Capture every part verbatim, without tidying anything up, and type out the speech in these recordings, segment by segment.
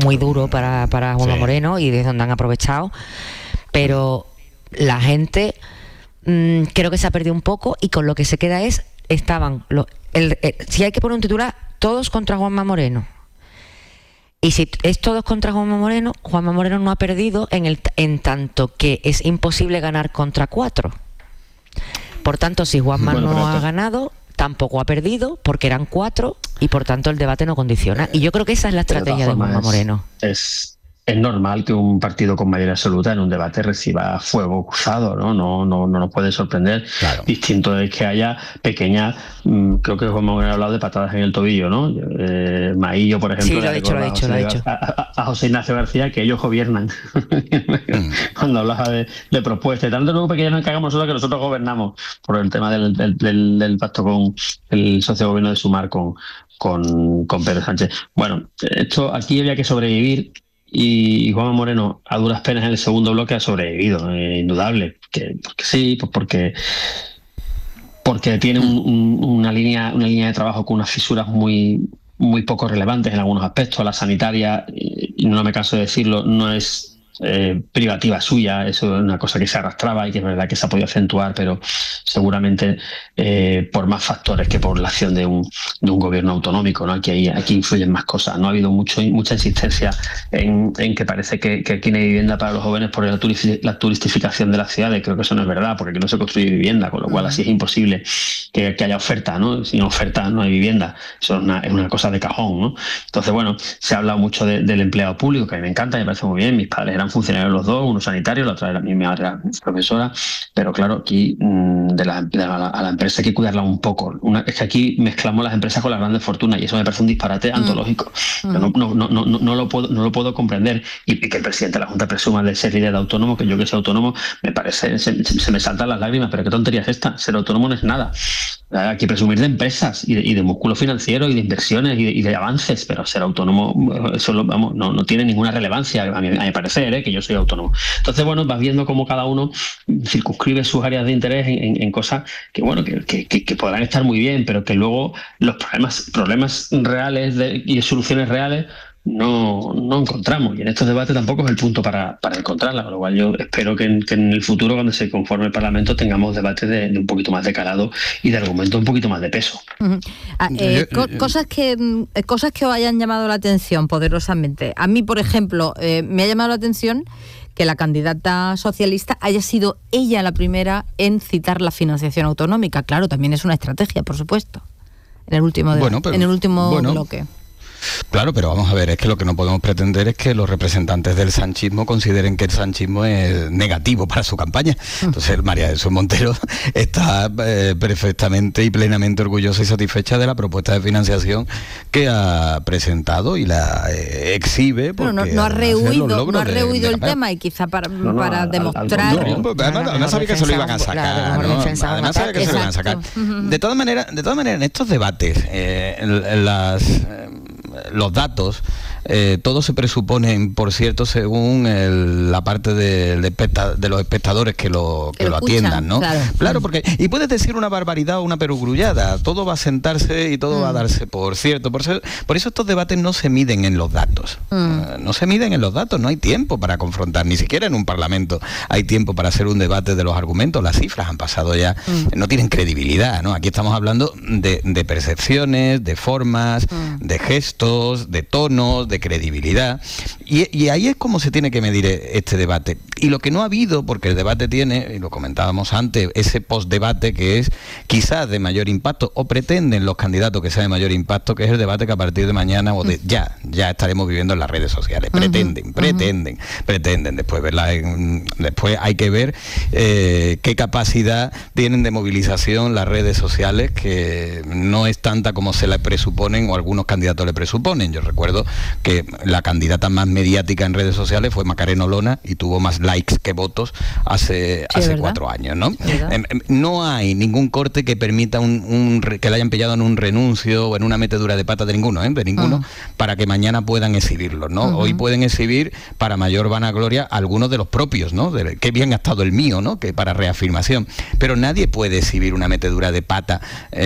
muy duro para, para Juanma sí. Moreno, y desde donde han aprovechado, pero la gente mmm, creo que se ha perdido un poco, y con lo que se queda es, estaban, lo, el, el, si hay que poner un titular, todos contra Juanma Moreno. Y si es todos contra Juanma Moreno, Juanma Moreno no ha perdido en, el, en tanto que es imposible ganar contra cuatro. Por tanto, si Juanma bueno, no ha ganado, tampoco ha perdido, porque eran cuatro, y por tanto el debate no condiciona. Y yo creo que esa es la estrategia de, de Juanma Moreno. Es... Es normal que un partido con mayoría absoluta en un debate reciba fuego cruzado, ¿no? No, no, no nos puede sorprender. Claro. Distinto es que haya pequeñas, mmm, creo que Juanma Moreno ha hablado de patadas en el tobillo, ¿no? Eh, Maillo, por ejemplo, sí, lo ha dicho, lo ha dicho, lo ha dicho. A, a, a José Ignacio García que ellos gobiernan. Cuando hablaba de, de propuestas, tanto no que ya nos cagamos nosotros que nosotros gobernamos por el tema del, del, del, del pacto con el socio gobierno de Sumar con, con, con Pedro Sánchez. Bueno, esto aquí había que sobrevivir. Y Juanma Moreno, a duras penas en el segundo bloque, ha sobrevivido, eh, indudable. Que, porque sí, pues porque, porque tiene un, un, una, línea, una línea de trabajo con unas fisuras muy, muy poco relevantes en algunos aspectos. La sanitaria, y no me canso de decirlo, no es eh, privativa suya, eso es una cosa que se arrastraba y que es verdad que se ha podido acentuar, pero seguramente eh, por más factores que por la acción de un, de un gobierno autonómico, ¿no? Aquí, aquí influyen más cosas. No ha habido mucho, mucha insistencia en, en que parece que, que aquí no hay vivienda para los jóvenes por la, turisti- la turistificación de las ciudades. Creo que eso no es verdad, porque aquí no se construye vivienda, con lo cual así es imposible que, que haya oferta, ¿no? Sin oferta no hay vivienda. Eso es una, es una cosa de cajón, ¿no? Entonces, bueno, se ha hablado mucho de, del empleado público, que a mí me encanta, me parece muy bien. Mis padres eran funcionarios los dos, uno sanitario, la otra era mi madre era profesora, pero claro, aquí de la, de la, a la empresa hay que cuidarla un poco. Una, es que aquí mezclamos las empresas con las grandes fortunas y eso me parece un disparate mm. antológico. Mm. Yo no, no, no, no, no, lo puedo, no lo puedo comprender, y, y que el presidente de la Junta presuma de ser líder de autónomo, que yo que soy autónomo, me parece, se, se me saltan las lágrimas, pero qué tontería es esta, ser autónomo no es nada. Hay que presumir de empresas y de, y de músculo financiero y de inversiones y de, y de avances, pero ser autónomo, eso lo, vamos, no, no tiene ninguna relevancia, a mi, a mi parecer, ¿eh? Que yo soy autónomo. Entonces, bueno, vas viendo cómo cada uno circunscribe sus áreas de interés en, en, en cosas que, bueno, que, que, que podrán estar muy bien, pero que luego los problemas, problemas reales de, y soluciones reales no, no encontramos, y en estos debates tampoco es el punto para, para encontrarla, con lo cual yo espero que en, que en el futuro, cuando se conforme el Parlamento, tengamos debates de, de un poquito más de calado y de argumentos un poquito más de peso. Uh-huh. Ah, eh, co- cosas que cosas que os hayan llamado la atención poderosamente. A mí, por ejemplo, eh, me ha llamado la atención que la candidata socialista haya sido ella la primera en citar la financiación autonómica. Claro, también es una estrategia, por supuesto, en el último, de, bueno, pero, en el último bueno. bloque. Claro, pero vamos a ver, es que lo que no podemos pretender es que los representantes del sanchismo consideren que el sanchismo es negativo para su campaña. Entonces María Jesús Montero está eh, perfectamente y plenamente orgullosa y satisfecha de la propuesta de financiación que ha presentado y la eh, exhibe. Pero no, no ha rehuido, no ha rehuido de, de el tema, y quizá para, no, no, para al, demostrar... Al, no, pues, además, además sabía que se lo iban a sacar, ¿no? Además sabía que se lo iban a sacar. De todas maneras, de todas maneras, en estos debates, eh, en, en las... Eh, los datos, eh, todos se presuponen, por cierto, según el, la parte de, de, especta, de los espectadores que lo, que que lo, lo atiendan, ¿no? Claro. claro, porque y puedes decir una barbaridad o una perogrullada, todo va a sentarse y todo mm. va a darse por cierto. Por, ser, por eso estos debates no se miden en los datos, mm. uh, no se miden en los datos, no hay tiempo para confrontar, ni siquiera en un parlamento hay tiempo para hacer un debate de los argumentos, las cifras han pasado ya, mm. no tienen credibilidad, ¿no? Aquí estamos hablando de, de percepciones, de formas, mm. de gestos, de tonos, de credibilidad, y, y ahí es como se tiene que medir este debate. Y lo que no ha habido, porque el debate tiene, y lo comentábamos antes, ese postdebate que es quizás de mayor impacto, o pretenden los candidatos que sea de mayor impacto, que es el debate que a partir de mañana o de ya, ya estaremos viviendo en las redes sociales. Pretenden, uh-huh, pretenden, uh-huh. pretenden. Después, ¿verdad? Después hay que ver eh, qué capacidad tienen de movilización las redes sociales, que no es tanta como se le presuponen o algunos candidatos le presuponen. Yo recuerdo que la candidata más mediática en redes sociales fue Macarena Olona y tuvo más likes que votos hace, sí, hace cuatro años, ¿no? Eh, no hay ningún corte que permita un, un que le hayan pillado en un renuncio o en una metedura de pata de ninguno, ¿eh? De ninguno, uh-huh. para que mañana mañana puedan exhibirlos, ¿no? Uh-huh. Hoy pueden exhibir para mayor vanagloria algunos de los propios, ¿no? De, qué bien ha estado el mío, ¿no? Que para reafirmación. Pero nadie puede exhibir una metedura de pata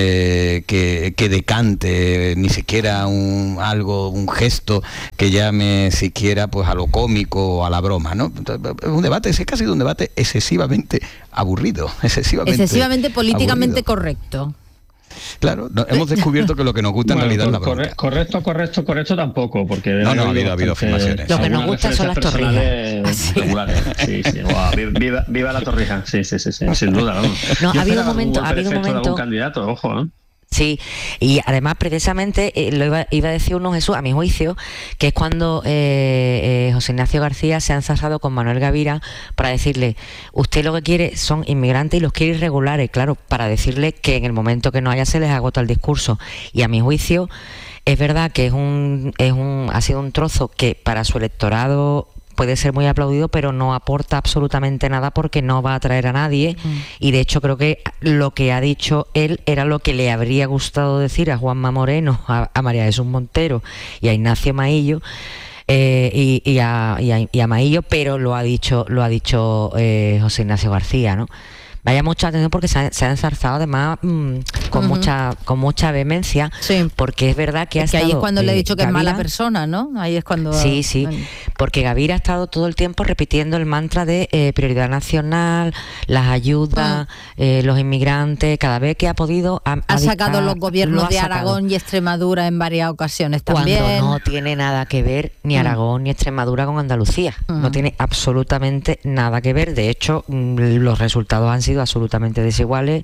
eh, que, que decante, ni siquiera un algo, un gesto que llame siquiera pues a lo cómico o a la broma, ¿no? Es un debate, es que ha sido un debate excesivamente aburrido, excesivamente, excesivamente políticamente aburrido. Correcto. Claro, no, hemos descubierto que lo que nos gusta bueno, en realidad es la bronca. Correcto, correcto, correcto tampoco, porque no, no, ha habido, ha habido afirmaciones. Lo que nos gusta son las torrijas. Sí, sí, sí. Wow, viva, viva la torrija, sí, sí, sí, sí, sin duda. Vamos. No, ha habido un momento, ha habido un momento. De algún candidato, ojo, ¿eh? Sí, y además precisamente eh, lo iba, iba a decir uno, Jesús, a mi juicio, que es cuando eh, eh, José Ignacio García se ha ensalzado con Manuel Gavira para decirle, usted lo que quiere son inmigrantes y los quiere irregulares, claro, para decirle que en el momento que no haya se les agota el discurso. Y a mi juicio es verdad que es un, es un, ha sido un trozo que para su electorado puede ser muy aplaudido, pero no aporta absolutamente nada porque no va a atraer a nadie. Mm. Y de hecho creo que lo que ha dicho él era lo que le habría gustado decir a Juanma Moreno, a, a María Jesús Montero y a Ignacio Maillo, eh, y, y, a, y, a, y a Maillo, pero lo ha dicho, lo ha dicho eh, José Ignacio García, ¿no? Vaya mucha atención porque se ha, se ha enzarzado además mmm, con uh-huh. mucha con mucha vehemencia, sí. Porque es verdad que ha es que estado... ahí es cuando eh, le he dicho que Gavira, es mala persona, ¿no? Ahí es cuando... Sí, sí, bueno. Porque Gavira ha estado todo el tiempo repitiendo el mantra de eh, prioridad nacional, las ayudas, uh-huh. eh, los inmigrantes, cada vez que ha podido... Ha, ha, ha sacado dictado, los gobiernos de Aragón y Extremadura en varias ocasiones también. Cuando no tiene nada que ver ni Aragón uh-huh. ni Extremadura con Andalucía. Uh-huh. No tiene absolutamente nada que ver. De hecho, los resultados han sido absolutamente desiguales,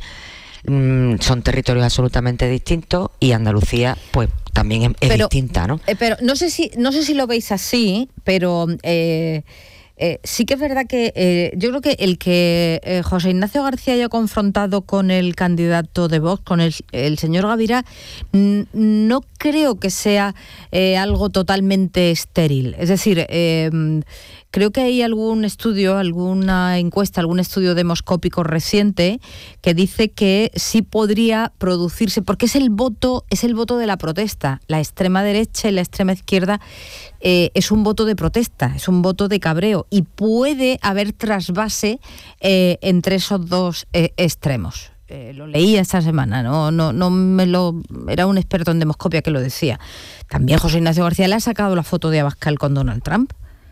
mm, son territorios absolutamente distintos y Andalucía pues también es, es pero, distinta, ¿no? Eh, pero no sé si no sé si lo veis así, pero eh, eh, sí que es verdad que eh, yo creo que el que eh, José Ignacio García haya confrontado con el candidato de Vox, con el, el señor Gavira, n- no creo que sea eh, algo totalmente estéril. Es decir, eh, creo que hay algún estudio, alguna encuesta, algún estudio demoscópico reciente que dice que sí podría producirse, porque es el voto, es el voto de la protesta. La extrema derecha y la extrema izquierda eh, es un voto de protesta, es un voto de cabreo y puede haber trasvase eh, entre esos dos eh, extremos. Eh, lo leí esta semana, no, no, no me lo, era un experto en demoscopia que lo decía. También José Ignacio García le ha sacado la foto de Abascal con Donald Trump.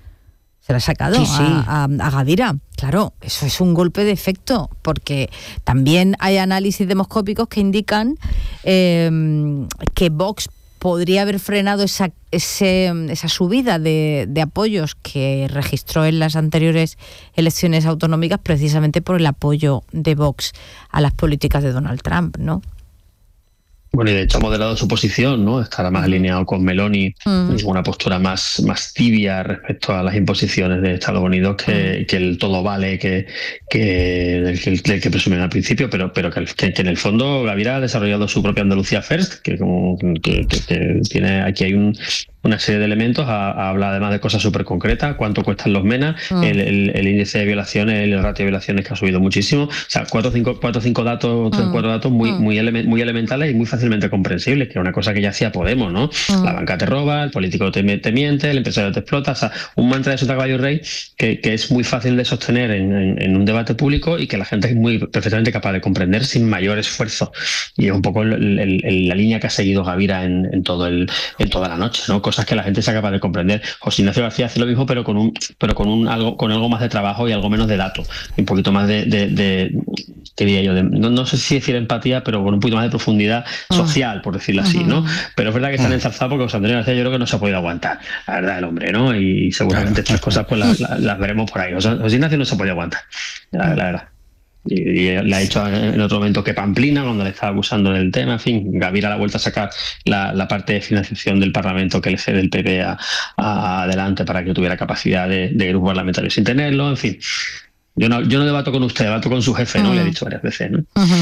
Se la ha sacado sí, sí. A, a, a Gavira. Claro, eso es un golpe de efecto, porque también hay análisis demoscópicos que indican eh, que Vox podría haber frenado esa, ese, esa subida de, de apoyos que registró en las anteriores elecciones autonómicas precisamente por el apoyo de Vox a las políticas de Donald Trump, ¿no? Bueno, y de hecho ha moderado su posición, ¿no? Estará más alineado con Meloni, uh-huh. una postura más, más tibia respecto a las imposiciones de Estados Unidos que, uh-huh. que el todo vale que, que, del, que, del que presumían al principio, pero, pero que, que, que en el fondo Gavira ha desarrollado su propia Andalucía First, que como que, que, que tiene aquí hay un una serie de elementos, habla además de cosas súper concretas, cuánto cuestan los MENA, uh-huh. el, el, el índice de violaciones, el ratio de violaciones que ha subido muchísimo, o sea, cuatro o cinco, cuatro, cinco datos, uh-huh. cuatro datos muy, uh-huh. muy, ele- muy elementales y muy fácilmente comprensibles, que es una cosa que ya hacía Podemos, ¿no? Uh-huh. La banca te roba, el político te, te miente, el empresario te explota, o sea, un mantra de Sota Caballo Rey que, que es muy fácil de sostener en, en, en un debate público y que la gente es muy perfectamente capaz de comprender sin mayor esfuerzo. Y es un poco el, el, el, la línea que ha seguido Gavira en, en, todo el, en toda la noche, ¿no? Cosas que la gente sea capaz de comprender. José Ignacio García hace lo mismo, pero con un, pero con un algo, con algo más de trabajo y algo menos de datos, un poquito más de, de, de ¿qué diría yo? De, no, no sé si decir empatía, pero con un poquito más de profundidad social, por decirlo así, ¿no? Pero es verdad que están ensalzados porque José Antonio García yo creo que no se ha podido aguantar, la verdad, el hombre, ¿no? Y seguramente estas cosas pues las, las, las veremos por ahí. José, José Ignacio no se ha podido aguantar, la, la verdad. Y, y le ha dicho en otro momento que Pamplina, cuando le estaba acusando del tema, en fin, Gavira la ha vuelto a sacar la, la parte de financiación del Parlamento que le cede el P P a, a adelante para que tuviera capacidad de, de grupo parlamentario sin tenerlo, en fin. Yo no, yo no debato con usted, debato con su jefe, ¿no? Uh-huh. Le he dicho varias veces, ¿no? Uh-huh.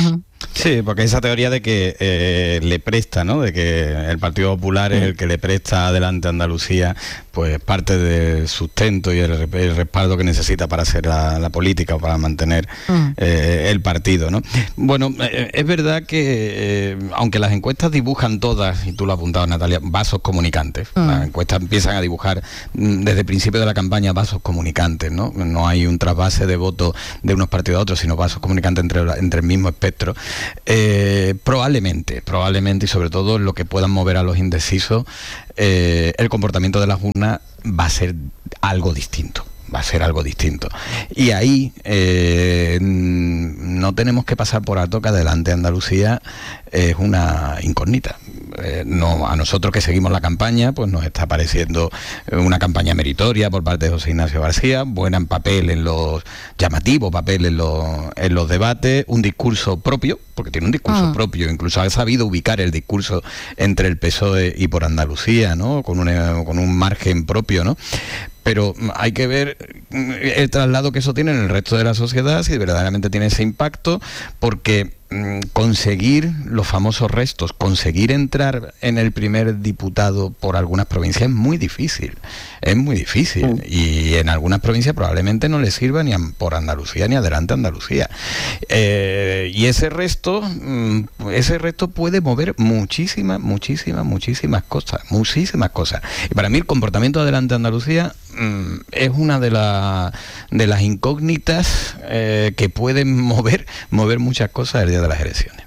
Sí, porque esa teoría de que eh, le presta, ¿no? De que el Partido Popular es el que le presta adelante a Andalucía, pues parte del sustento y el, el respaldo que necesita para hacer la, la política o para mantener mm. eh, el partido, ¿no? Bueno, eh, es verdad que eh, aunque las encuestas dibujan todas, y tú lo has apuntado, Natalia, vasos comunicantes, mm. las encuestas empiezan a dibujar mm, desde el principio de la campaña vasos comunicantes, ¿no? No hay un trasvase de votos de unos partidos a otros, sino vasos comunicantes entre, entre el mismo espectro. Eh, probablemente, probablemente y sobre todo lo que puedan mover a los indecisos, eh, el comportamiento de las urnas va a ser algo distinto. va a ser algo distinto. Y ahí eh, no tenemos que pasar por alto que Adelante Andalucía es una incógnita. Eh, no, a nosotros que seguimos la campaña, pues nos está pareciendo una campaña meritoria por parte de José Ignacio García, buena en papel, en los llamativo papel en los, en los debates, un discurso propio, porque tiene un discurso ah. propio, incluso ha sabido ubicar el discurso entre el P S O E y por Andalucía, ¿no? Con, una, con un margen propio, ¿no? Pero hay que ver el traslado que eso tiene en el resto de la sociedad, si verdaderamente tiene ese impacto, porque mmm, conseguir los famosos restos, conseguir entrar en el primer diputado por algunas provincias es muy difícil, es muy difícil, mm. y en algunas provincias probablemente no le sirva ni a, por Andalucía ni Adelante Andalucía. Eh, y ese resto, mmm, ese resto puede mover muchísimas, muchísimas, muchísimas cosas, muchísimas cosas. Y para mí el comportamiento de Adelante Andalucía es una de, la, de las incógnitas eh, que pueden mover mover muchas cosas el día de las elecciones.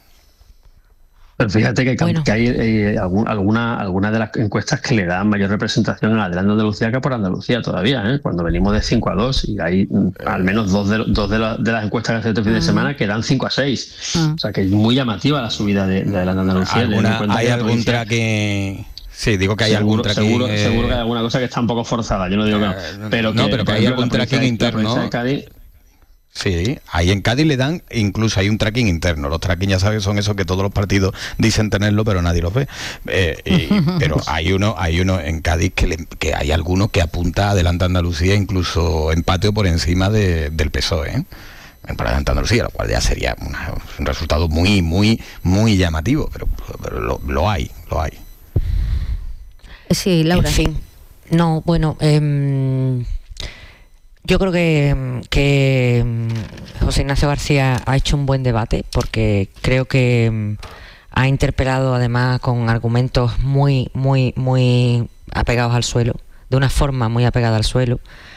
Pero fíjate que, bueno. que hay eh, algún, alguna, alguna de las encuestas que le dan mayor representación a Adelante Andalucía que por Andalucía todavía, ¿eh? Cuando venimos de cinco a dos y hay eh. al menos dos, de, dos de, la, de las encuestas que hace este fin de semana que dan cinco a seis. Uh. O sea que es muy llamativa la subida de, de Adelante Andalucía. ¿Alguna, ¿Hay algún tracking? Sí, digo que hay seguro, algún tracking... Seguro, eh... seguro que hay alguna cosa que está un poco forzada, yo no digo que no. Pero no, que, pero que hay algún tracking interno. Sí, ahí en Cádiz le dan, incluso hay un tracking interno. Los tracking ya sabes son esos que todos los partidos dicen tenerlo, pero nadie los ve. Eh, y, pero hay uno, hay uno en Cádiz que, le, que hay alguno que apunta a Adelante Andalucía, incluso empate o por encima de, del P S O E, ¿eh? Para Adelante Andalucía, lo cual ya sería una, un resultado muy, muy, muy llamativo, pero, pero lo, lo hay, lo hay. Sí, Laura. En fin, no, bueno, eh, yo creo que, que José Ignacio García ha hecho un buen debate, porque creo que ha interpelado además con argumentos muy, muy, muy apegados al suelo, de una forma muy apegada al suelo.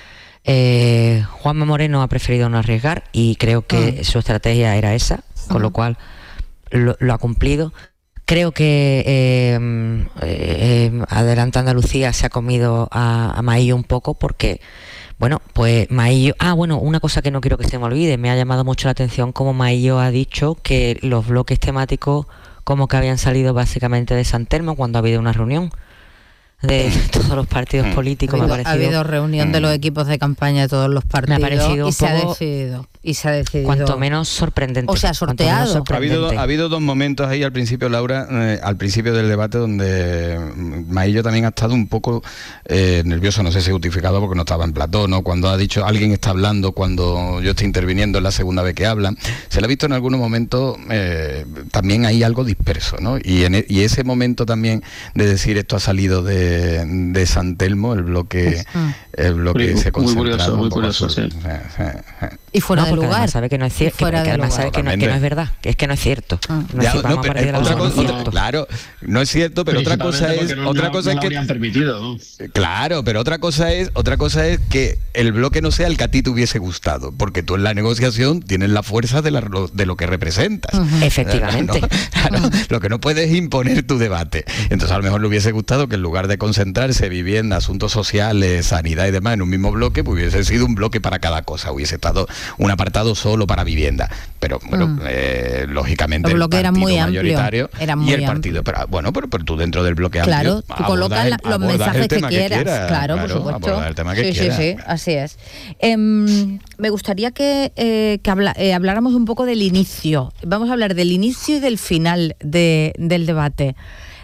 Eh, Juanma Moreno ha preferido no arriesgar y creo que uh-huh. su estrategia era esa, con uh-huh. lo cual lo, lo ha cumplido. Creo que eh, eh, Adelante Andalucía se ha comido a, a Maillo un poco porque, bueno, pues Maillo... Ah, bueno, una cosa que no quiero que se me olvide, me ha llamado mucho la atención como Maillo ha dicho que los bloques temáticos como que habían salido básicamente de San Telmo cuando ha habido una reunión de todos los partidos políticos. Ha habido, me ha parecido, ha habido reunión de los equipos de campaña de todos los partidos me ha parecido y, un se poco, ha decidido, y se ha decidido cuanto menos sorprendente. O sea, sorteado. sorprendente. Ha habido, ha habido dos momentos ahí al principio, Laura, eh, al principio del debate donde Maillo también ha estado un poco eh, nervioso, no sé si justificado porque no estaba en plató, ¿no? Cuando ha dicho alguien está hablando, cuando yo estoy interviniendo es la segunda vez que hablan, se le ha visto en algunos momentos eh, también hay algo disperso, ¿no? Y, en e, y ese momento también de decir esto ha salido de, de San Telmo, el bloque, el bloque muy, se concentraba muy curioso, muy curioso, sí. Y fuera no, de lugar. Además sabe que no es cierto, que, que además sabe que no, que no es verdad, que es que no es cierto. Ah. No ya, es, no, pero, otra cosa, no otra, claro, no es cierto, pero otra cosa es, no, otra no, cosa no es que permitido, ¿no? Claro, pero otra cosa es, otra cosa es que el bloque no sea el que a ti te hubiese gustado, porque tú en la negociación tienes la fuerza de, la, de lo que representas. Uh-huh. Efectivamente. No, claro, uh-huh. Lo que no puedes es imponer tu debate. Entonces a lo mejor le hubiese gustado que en lugar de concentrarse vivienda, asuntos sociales, sanidad y demás en un mismo bloque, pues hubiese sido un bloque para cada cosa, hubiese estado un apartado solo para vivienda, pero bueno, mm. eh, lógicamente el, el partido era muy mayoritario amplio, era muy y el partido, amplio. Pero bueno, pero, pero tú dentro del bloque claro, amplio tú colocas la, los mensajes que quieras, que quieras, claro, claro, por supuesto. El tema que sí, quieras. sí, sí, así es. Eh, me gustaría que, eh, que habla, eh, habláramos un poco del inicio. Vamos a hablar del inicio y del final de, del debate.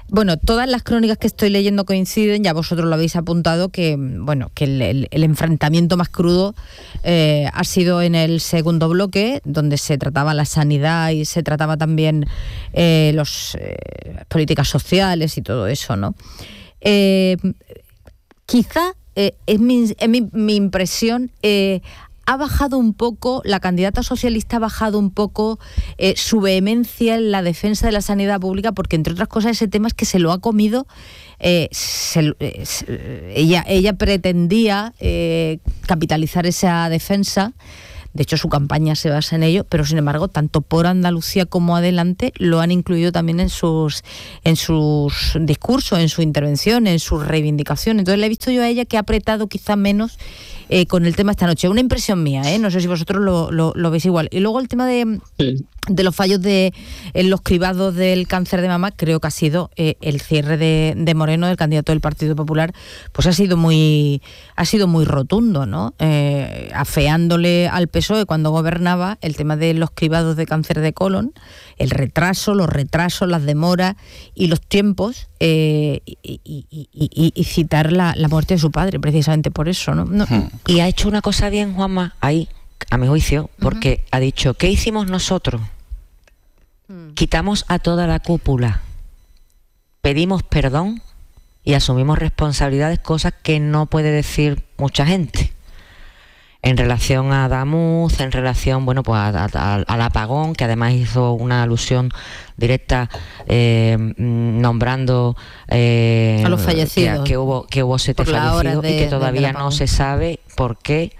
Bueno, todas las crónicas que estoy leyendo coinciden, ya vosotros lo habéis apuntado, que bueno, que el, el, el enfrentamiento más crudo eh, ha sido en el segundo bloque, donde se trataba la sanidad y se trataba también eh, los eh, políticas sociales y todo eso, ¿no? Eh, quizá eh, es, mi, es mi, mi impresión. Eh, ha bajado un poco, la candidata socialista ha bajado un poco eh, su vehemencia en la defensa de la sanidad pública, porque entre otras cosas ese tema es que se lo ha comido, eh, se, eh, se, ella, ella pretendía eh, capitalizar esa defensa. De hecho, su campaña se basa en ello, pero sin embargo, tanto por Andalucía como adelante lo han incluido también en sus en sus discursos, en su intervención, en sus reivindicaciones. Entonces, le he visto yo a ella que ha apretado quizá menos eh, con el tema esta noche. Una impresión mía, ¿eh? No sé si vosotros lo, lo, lo veis igual. Y luego el tema de... Sí. de los fallos de en los cribados del cáncer de mama, creo que ha sido eh, el cierre de, de Moreno, del candidato del Partido Popular, pues ha sido muy ha sido muy rotundo, ¿no? Eh, afeándole al P S O E cuando gobernaba el tema de los cribados de cáncer de colon, el retraso, los retrasos, las demoras y los tiempos, eh, y, y, y, y, y citar la, la muerte de su padre, precisamente por eso, ¿no? no. Y ha hecho una cosa bien, Juanma, ahí, a mi juicio, porque uh-huh. ha dicho, ¿qué hicimos nosotros? Uh-huh. Quitamos a toda la cúpula, pedimos perdón y asumimos responsabilidades, cosas que no puede decir mucha gente. En relación a Adamuz, en relación, bueno, pues a, a, al apagón, que además hizo una alusión directa eh, nombrando eh, a los fallecidos, que, que hubo que hubo siete fallecidos de, y que todavía no se sabe por qué.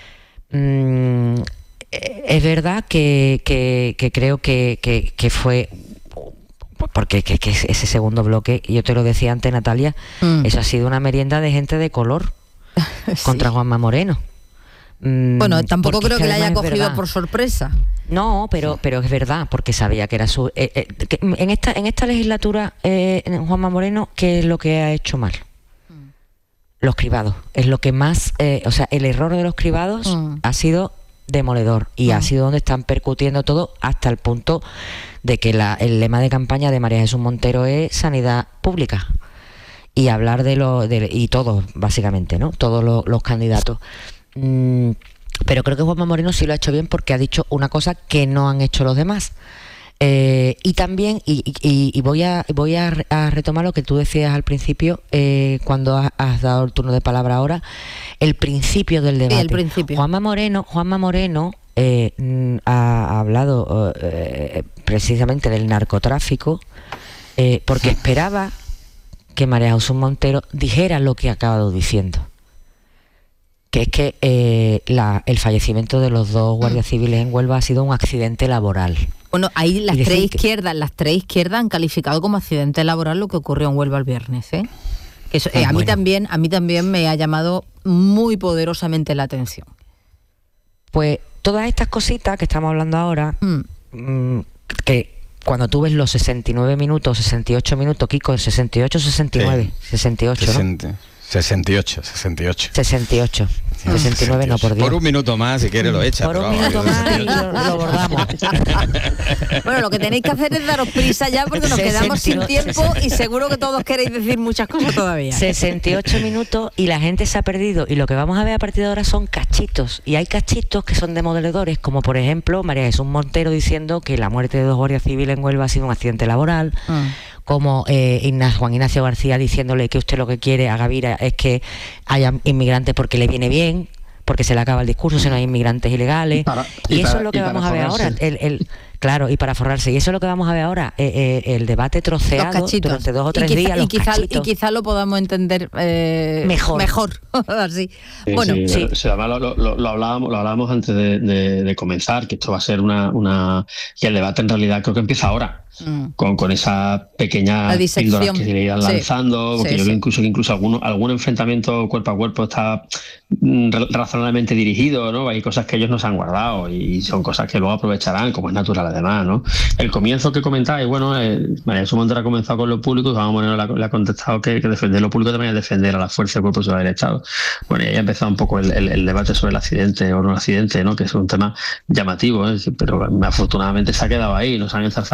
Mm, es verdad que, que, que creo que, que, que fue porque que, que ese segundo bloque, yo te lo decía antes, Natalia, mm. eso ha sido una merienda de gente de color sí. contra Juanma Moreno. Mm, bueno, tampoco creo que, que le haya cogido por sorpresa. No, pero pero es verdad, porque sabía que era su... Eh, eh, que en esta en esta legislatura, eh, Juanma Moreno, ¿qué es lo que ha hecho mal? Mm. Los cribados. Es lo que más... Eh, o sea, el error de los cribados mm. ha sido demoledor y mm. ha sido donde están percutiendo todo, hasta el punto de que la, el lema de campaña de María Jesús Montero es sanidad pública. Y hablar de lo... De, y todos, básicamente, ¿no? Todos los, los candidatos... Mm, pero creo que Juanma Moreno sí lo ha hecho bien, porque ha dicho una cosa que no han hecho los demás. Eh, y también, y, y, y voy a voy a, a retomar lo que tú decías al principio, eh, cuando has, has dado el turno de palabra ahora, el principio del debate. Sí, el principio. Juanma Moreno, Juanma Moreno eh, ha, ha hablado eh, precisamente del narcotráfico, eh, porque esperaba que María Jesús Montero dijera lo que ha acabado diciendo, que es que eh, la, el fallecimiento de los dos guardias civiles en Huelva ha sido un accidente laboral. Bueno, ahí las tres izquierdas, que... las tres izquierdas han calificado como accidente laboral lo que ocurrió en Huelva el viernes, ¿eh? Que eso, eh, a bueno. mí también, a mí también me ha llamado muy poderosamente la atención. Pues todas estas cositas que estamos hablando ahora, mm. Mm, que cuando tú ves los sesenta y nueve minutos, sesenta y ocho minutos, Kiko, sesenta y ocho, sesenta y nueve, sí. sesenta y ocho, sesenta. ¿no? sesenta y ocho, sesenta y ocho. sesenta y ocho. sesenta y nueve no, por Dios. Por un minuto más, si quieres lo echa. Por un vamos, minuto más y lo, lo bordamos. Bueno, lo que tenéis que hacer es daros prisa ya, porque nos quedamos sin tiempo y seguro que todos queréis decir muchas cosas todavía. sesenta y ocho minutos y la gente se ha perdido, y lo que vamos a ver a partir de ahora son cachitos, y hay cachitos que son demoledores, como por ejemplo María Jesús Montero diciendo que la muerte de dos guardias civiles en Huelva ha sido un accidente laboral, mm. como eh, Ignacio, Juan Ignacio García diciéndole que usted lo que quiere a Gavira es que haya inmigrantes porque le viene bien, porque se le acaba el discurso si no hay inmigrantes ilegales, y, para, y, y eso para, es lo que vamos a ver ahora, el, el, claro, y para forrarse, y eso es lo que vamos a ver ahora, eh, eh, el debate troceado durante dos o tres y quizá, días, los y quizá, y quizá lo podamos entender eh, mejor, mejor. Así. Sí, bueno, sí, sí. sí además lo, lo, lo hablábamos, lo hablábamos antes de, de, de comenzar, que esto va a ser una, una, que el debate en realidad creo que empieza ahora. Mm. Con, con esa pequeña píldora que se le irán lanzando, sí, porque sí, yo creo sí. incluso que incluso alguno, algún enfrentamiento cuerpo a cuerpo está mm, razonablemente dirigido, ¿no? Hay cosas que ellos no se han guardado y son cosas que luego aprovecharán, como es natural además, ¿no? El comienzo que comentáis, bueno, eh, María Jesús Montero ha comenzado con lo público, y Juanma Moreno le, le ha contestado que, que defender lo público también es defender a la fuerza del cuerpo de seguridad del Estado. Bueno, y ahí ha empezado un poco el, el, el debate sobre el accidente o no el accidente, ¿no? Que es un tema llamativo, ¿eh? Pero afortunadamente se ha quedado ahí, nos han enzarzado con ese tema,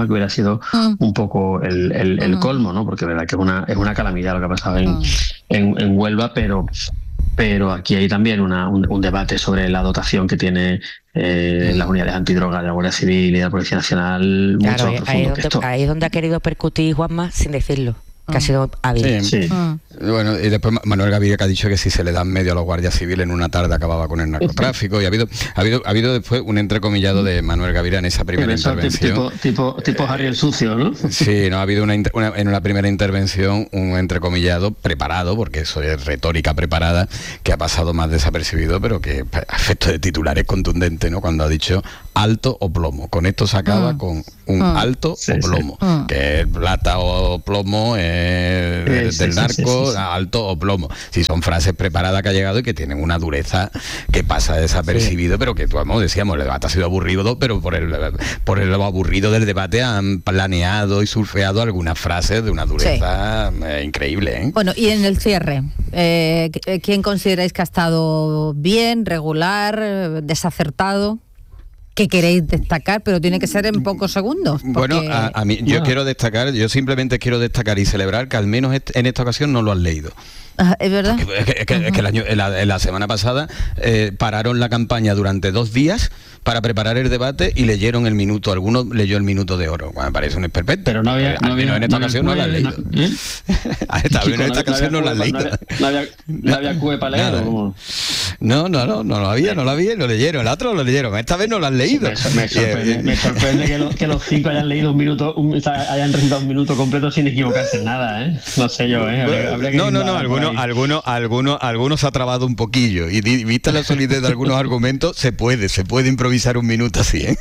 que hubiera sido mm. un poco el, el, el mm. colmo, ¿no? Porque es verdad que es una, es una calamidad lo que ha pasado en, mm. en, en Huelva, pero... Pero aquí hay también una, un, un debate sobre la dotación que tiene eh, las unidades antidrogas de la Guardia Civil y de la Policía Nacional. Claro, mucho ahí, es donde, ahí es donde ha querido percutir Juanma sin decirlo. Que ha sido hábil. Sí. Sí. Mm. Bueno, y después Manuel Gaviria, que ha dicho que si se le dan medio a los guardias civiles en una tarde acababa con el narcotráfico. Y ha habido ha habido ha habido después un entrecomillado de Manuel Gaviria en esa primera eso, intervención. Tipo, tipo, tipo Harry el sucio, ¿no? Sí, no ha habido una, una en una primera intervención un entrecomillado preparado, porque eso es retórica preparada, que ha pasado más desapercibido, pero que a efecto de titular es contundente, ¿no? Cuando ha dicho alto o plomo. Con esto se acaba mm. con un mm. alto sí, o plomo, sí. que es plata o plomo. Eh, del sí, narco, sí, sí, sí. alto o plomo. Si son frases preparadas que ha llegado y que tienen una dureza que pasa desapercibido, sí. pero que, como decíamos, el debate ha sido aburrido, pero por el por el aburrido del debate han planeado y surfeado algunas frases de una dureza sí. eh, increíble. ¿eh? Bueno, y en el cierre, eh, ¿quién consideráis que ha estado bien, regular, desacertado? ¿Qué queréis destacar? Pero tiene que ser en pocos segundos. Porque... Bueno, a, a mí, yo no. quiero destacar, yo simplemente quiero destacar y celebrar que al menos en esta ocasión no lo han leído. Ah, ¿es verdad? Es que, es que, es que el año, en, la, en la semana pasada eh, pararon la campaña durante dos días para preparar el debate y leyeron el minuto. Algunos leyó el minuto de oro. Bueno, me parece un esperpento. Pero no había... Eh, al no menos había, en esta no ocasión no lo han leído. ¿Eh? Hasta en esta ocasión no lo han leído. No había, no había cue para leer. No, no, no, no, no lo había, no lo había, lo leyeron. El otro lo leyeron. Esta vez no lo han leído. Me, me sorprende, me sorprende que, lo, que los cinco hayan leído un minuto, un, o sea, hayan recitado un minuto completo sin equivocarse en nada, ¿eh? No sé yo, ¿eh? Habría, habría que no, no, no, algunos, algunos, algunos, algunos ha trabado un poquillo y di, vista la solidez de algunos argumentos, se puede, se puede improvisar un minuto así, ¿eh?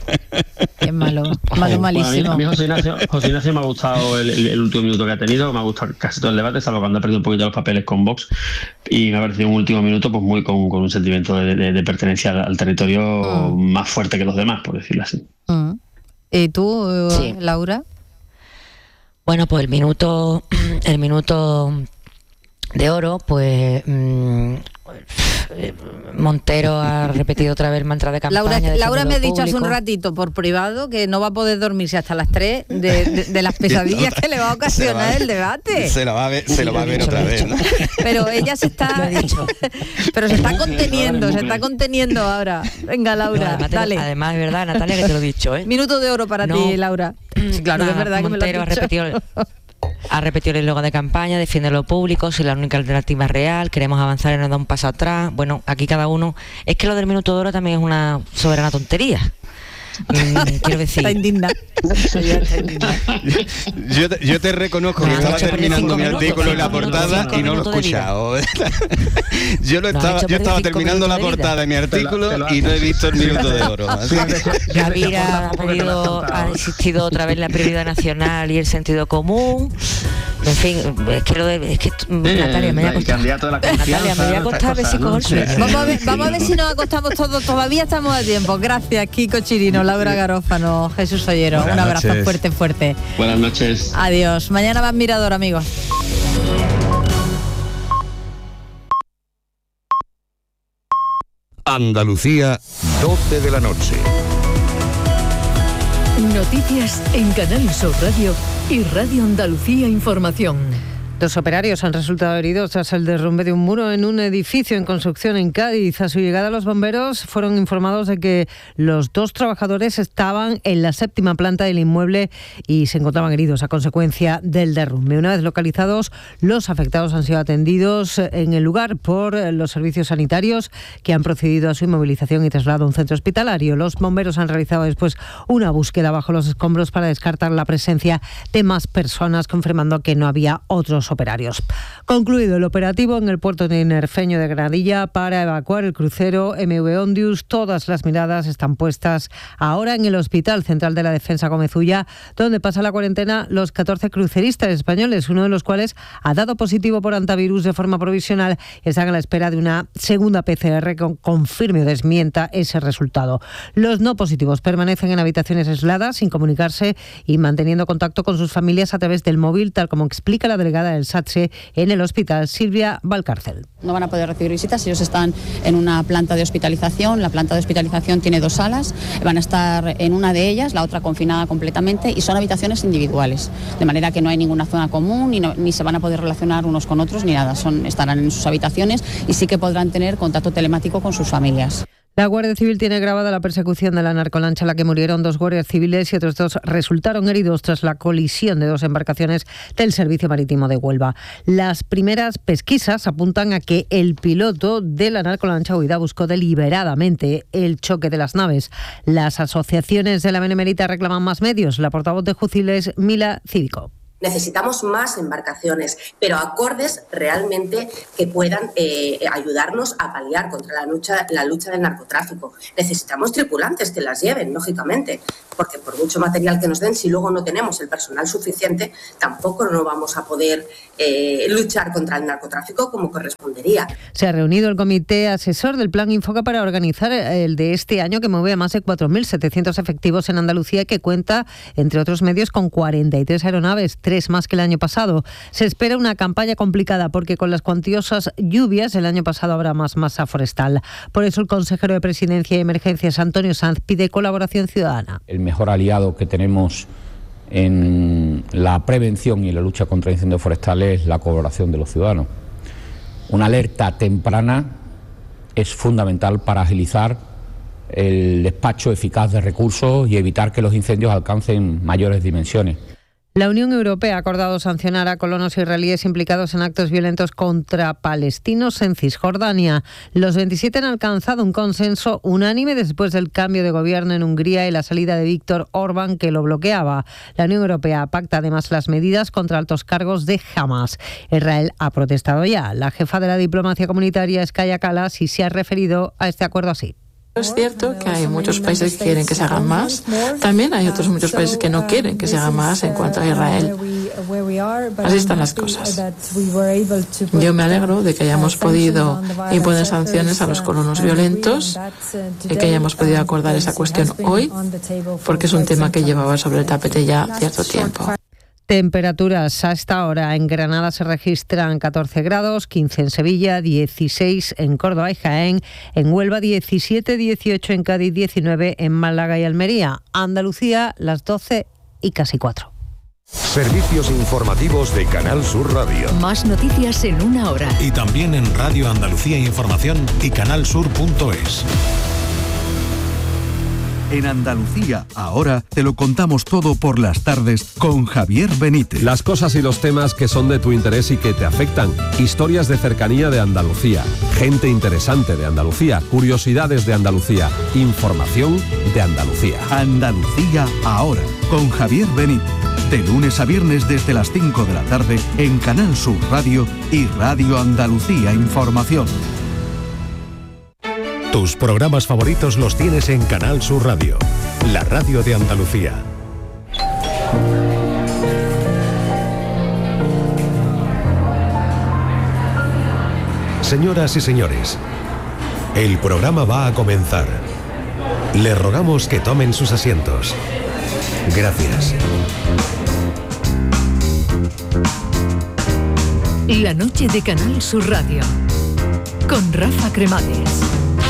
Qué malo, malo, malísimo. Bueno, a mí, a mí José, Ignacio, José Ignacio me ha gustado el, el, el último minuto que ha tenido, me ha gustado casi todo el debate, salvo cuando ha perdido un poquito los papeles con Vox, y me ha parecido un último minuto pues muy con, con un sentimiento de, de, de pertenencia al, al territorio mm. más fuerte que los demás, por decirlo así. Mm. ¿Y tú, sí. Laura? Bueno, pues el minuto, el minuto de oro, pues mmm, Montero ha repetido otra vez el mantra de campaña. Laura, de Laura me ha dicho hace un ratito por privado que no va a poder dormirse hasta las tres de, de, de las pesadillas que le va a ocasionar va, el debate. Se lo va a ver, se lo va a ver otra vez, ¿no? Pero ella se está pero se está conteniendo, se está conteniendo ahora. Venga, Laura, no, además, dale. Te, además es verdad, Natalia, que te lo he dicho, ¿eh? Minuto de oro para no, ti, Laura. Sí, claro, nada, es verdad que Montero me lo has dicho. Ha repetido, ha repetido el eslogan de campaña, defiende lo público, si la única alternativa real, queremos avanzar y no dar un paso atrás. Bueno, aquí cada uno... Es que lo del minuto de oro también es una soberana tontería. Mm, quiero decir... Está indigna. yo, te, yo te reconozco que estaba terminando mi artículo en la portada y no lo he escuchado. yo lo estaba, yo estaba terminando la portada de mi artículo te lo, te lo y no he visto el minuto de oro. Gaviria ha, pedido, ha insistido otra vez en la prioridad nacional y el sentido común. En fin, es que lo de, es que sí, Natalia me voy a acostar. Natalia, me voy a acostar a ver si cojo el sueño. Vamos a ver, vamos a ver si nos acostamos todos. Todavía estamos a tiempo. Gracias, Kiko Chirino, Laura Garófano, Jesús Ollero. Buenas Un abrazo noches. fuerte, fuerte. Buenas noches. Adiós. Mañana más Mirador, amigos. Andalucía, doce de la noche. Noticias en Canal Sur Radio y Radio Andalucía Información. Dos operarios han resultado heridos tras el derrumbe de un muro en un edificio en construcción en Cádiz. A su llegada, los bomberos fueron informados de que los dos trabajadores estaban en la séptima planta del inmueble y se encontraban heridos a consecuencia del derrumbe. Una vez localizados, los afectados han sido atendidos en el lugar por los servicios sanitarios, que han procedido a su inmovilización y traslado a un centro hospitalario. Los bomberos han realizado después una búsqueda bajo los escombros para descartar la presencia de más personas, confirmando que no había otros operarios. Concluido el operativo en el puerto de Nerfeño de Granadilla para evacuar el crucero M V Ondius, todas las miradas están puestas ahora en el Hospital Central de la Defensa Gómez Ulla, donde pasan la cuarentena los catorce cruceristas españoles, uno de los cuales ha dado positivo por antivirus de forma provisional y están a la espera de una segunda P C R que confirme o desmienta ese resultado. Los no positivos permanecen en habitaciones aisladas, sin comunicarse y manteniendo contacto con sus familias a través del móvil, tal como explica la delegada Rafael Satse en el Hospital Silvia Valcárcel. No van a poder recibir visitas, ellos están en una planta de hospitalización. La planta de hospitalización tiene dos salas, van a estar en una de ellas, la otra confinada completamente, y son habitaciones individuales, de manera que no hay ninguna zona común, ni, no, ni se van a poder relacionar unos con otros, ni nada, son, estarán en sus habitaciones y sí que podrán tener contacto telemático con sus familias. La Guardia Civil tiene grabada la persecución de la narcolancha en la que murieron dos guardias civiles y otros dos resultaron heridos tras la colisión de dos embarcaciones del Servicio Marítimo de Huelva. Las primeras pesquisas apuntan a que el piloto de la narcolancha huida buscó deliberadamente el choque de las naves. Las asociaciones de la Benemérita reclaman más medios. La portavoz de Jucil es Mila Cívico. Necesitamos más embarcaciones, pero acordes realmente que puedan eh, ayudarnos a paliar contra la lucha, la lucha del narcotráfico. Necesitamos tripulantes que las lleven, lógicamente, porque por mucho material que nos den, si luego no tenemos el personal suficiente, tampoco no vamos a poder eh, luchar contra el narcotráfico como correspondería. Se ha reunido el comité asesor del Plan Infoca para organizar el de este año, que mueve a más de cuatro mil setecientos efectivos en Andalucía y que cuenta, entre otros medios, con cuarenta y tres aeronaves, tres más que el año pasado. Se espera una campaña complicada porque con las cuantiosas lluvias el año pasado habrá más masa forestal. Por eso el consejero de Presidencia y Emergencias, Antonio Sanz, pide colaboración ciudadana. El mejor aliado que tenemos en la prevención y la lucha contra incendios forestales es la colaboración de los ciudadanos. Una alerta temprana es fundamental para agilizar el despacho eficaz de recursos y evitar que los incendios alcancen mayores dimensiones. La Unión Europea ha acordado sancionar a colonos israelíes implicados en actos violentos contra palestinos en Cisjordania. Los veintisiete han alcanzado un consenso unánime después del cambio de gobierno en Hungría y la salida de Víctor Orbán, que lo bloqueaba. La Unión Europea pacta además las medidas contra altos cargos de Hamas. Israel ha protestado ya. La jefa de la diplomacia comunitaria es Kaja Kallas y se ha referido a este acuerdo así. Es cierto que hay muchos países que quieren que se haga más. También hay otros muchos países que no quieren que se haga más en cuanto a Israel. Así están las cosas. Yo me alegro de que hayamos podido imponer sanciones a los colonos violentos y que hayamos podido acordar esa cuestión hoy, porque es un tema que llevaba sobre el tapete ya cierto tiempo. Temperaturas a esta hora en Granada se registran catorce grados, quince en Sevilla, dieciséis en Córdoba y Jaén, en Huelva diecisiete, dieciocho en Cádiz, diecinueve en Málaga y Almería. Andalucía, las doce y casi cuatro. Servicios informativos de Canal Sur Radio. Más noticias en una hora. Y también en Radio Andalucía Información y canalsur punto es. En Andalucía, ahora te lo contamos todo por las tardes con Javier Benítez. Las cosas y los temas que son de tu interés y que te afectan. Historias de cercanía de Andalucía. Gente interesante de Andalucía. Curiosidades de Andalucía. Información de Andalucía. Andalucía, ahora, con Javier Benítez. De lunes a viernes desde las cinco de la tarde en Canal Sur Radio y Radio Andalucía Información. Tus programas favoritos los tienes en Canal Sur Radio, la radio de Andalucía. Señoras y señores, el programa va a comenzar. Le rogamos que tomen sus asientos. Gracias. La noche de Canal Sur Radio, con Rafa Cremades.